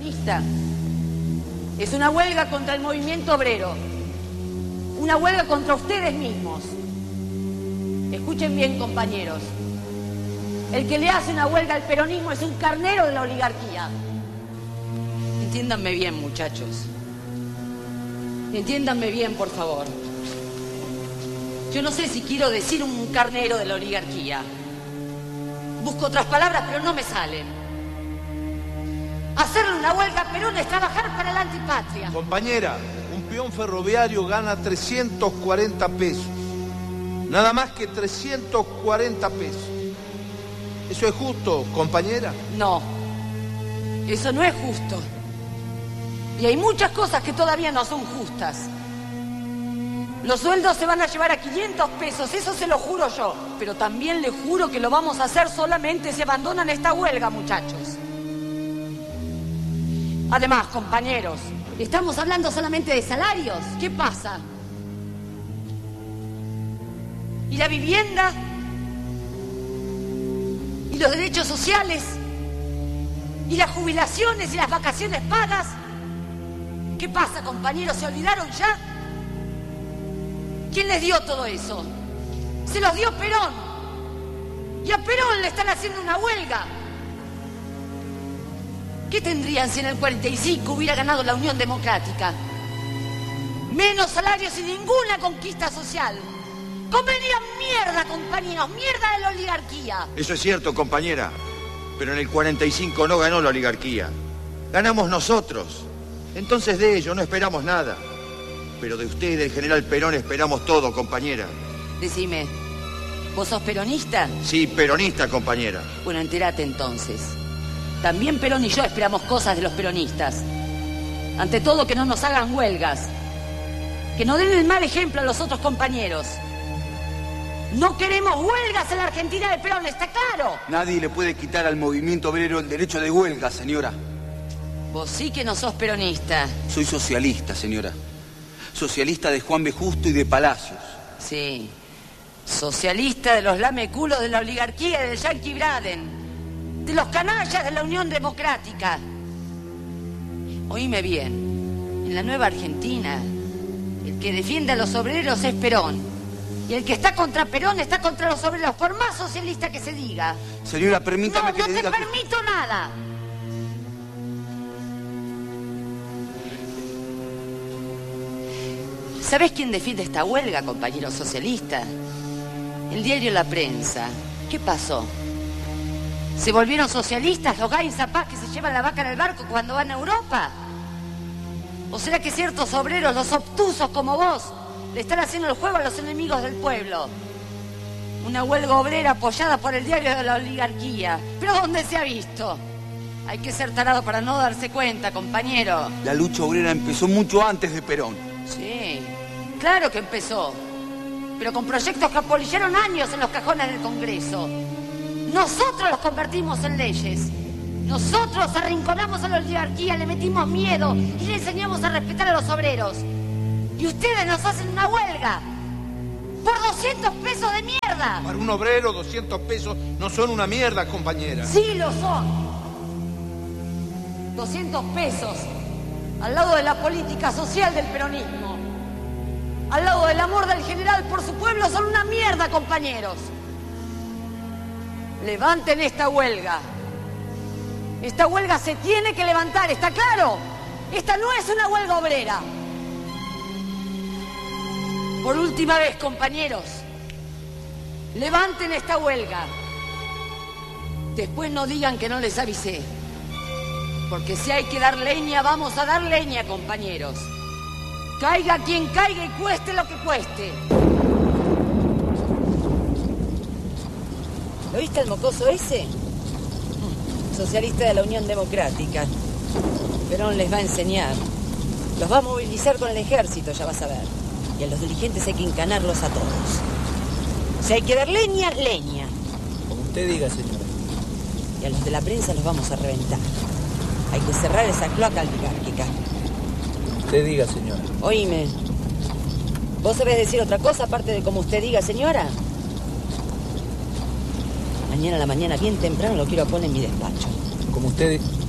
peronista es una huelga contra el movimiento obrero, una huelga contra ustedes mismos. Escuchen bien, compañeros. El que le hace una huelga al peronismo es un carnero de la oligarquía. Entiéndanme bien, muchachos. Entiéndanme bien, por favor. Yo no sé si quiero decir un carnero de la oligarquía. Busco otras palabras, pero no me salen. Hacerle una huelga a Perón es trabajar para la antipatria. Compañera, un peón ferroviario gana 340 pesos. Nada más que 340 pesos. ¿Eso es justo, compañera? No, eso no es justo. Y hay muchas cosas que todavía no son justas. Los sueldos se van a llevar a 500 pesos, eso se lo juro yo. Pero también le juro que lo vamos a hacer solamente si abandonan esta huelga, muchachos. Además, compañeros, ¿estamos hablando solamente de salarios? ¿Qué pasa? ¿Y la vivienda? ¿Y los derechos sociales? ¿Y las jubilaciones y las vacaciones pagas? ¿Qué pasa, compañeros? ¿Se olvidaron ya? ¿Quién les dio todo eso? Se los dio Perón. Y a Perón le están haciendo una huelga. ¿Qué tendrían si en el 45 hubiera ganado la Unión Democrática? Menos salarios y ninguna conquista social. Comerían mierda, compañeros, mierda de la oligarquía. Eso es cierto, compañera. Pero en el 45 no ganó la oligarquía. Ganamos nosotros. Entonces de ello no esperamos nada. Pero de usted y del general Perón esperamos todo, compañera. Decime, ¿vos sos peronista? Sí, peronista, compañera. Bueno, entérate entonces. También Perón y yo esperamos cosas de los peronistas. Ante todo, que no nos hagan huelgas. Que no den el mal ejemplo a los otros compañeros. No queremos huelgas en la Argentina de Perón, ¿está claro? Nadie le puede quitar al movimiento obrero el derecho de huelga, señora. Vos sí que no sos peronista. Soy socialista, señora. Socialista de Juan B. Justo y de Palacios. Sí. Socialista de los lameculos de la oligarquía y del Yankee Braden. De los canallas de la Unión Democrática. Oíme bien. En la nueva Argentina, el que defiende a los obreros es Perón. Y el que está contra Perón está contra los obreros, por más socialista que se diga. Señora, permítame que le diga... No te permito nada. ¿Sabés quién defiende esta huelga, compañero socialista? El diario La Prensa. ¿Qué pasó? ¿Se volvieron socialistas los Gain Zapaz que se llevan la vaca en el barco cuando van a Europa? ¿O será que ciertos obreros, los obtusos como vos, le están haciendo el juego a los enemigos del pueblo? Una huelga obrera apoyada por el diario de la oligarquía. ¿Pero dónde se ha visto? Hay que ser tarado para no darse cuenta, compañero. La lucha obrera empezó mucho antes de Perón. Sí, claro que empezó. Pero con proyectos que apolillaron años en los cajones del Congreso. Nosotros los convertimos en leyes. Nosotros arrinconamos a la oligarquía, le metimos miedo y le enseñamos a respetar a los obreros. Y ustedes nos hacen una huelga por 200 pesos de mierda. Para un obrero, 200 pesos no son una mierda, compañera. Sí lo son. 200 pesos al lado de la política social del peronismo, al lado del amor del general por su pueblo, son una mierda, compañeros. Levanten esta huelga. Esta huelga se tiene que levantar, ¿está claro? Esta no es una huelga obrera. Por última vez, compañeros, levanten esta huelga. Después no digan que no les avisé. Porque si hay que dar leña, vamos a dar leña, compañeros. Caiga quien caiga y cueste lo que cueste. ¿Lo viste el mocoso ese? Socialista de la Unión Democrática. Perón les va a enseñar. Los va a movilizar con el ejército, ya vas a ver. Y a los dirigentes hay que encanarlos a todos. Si hay que dar leña, leña. Como usted diga, señora. Y a los de la prensa los vamos a reventar. Hay que cerrar esa cloaca oligárquica. Usted diga, señora. Oíme. ¿Vos sabés decir otra cosa aparte de como usted diga, señora? Mañana a la mañana, bien temprano, lo quiero poner en mi despacho. Como usted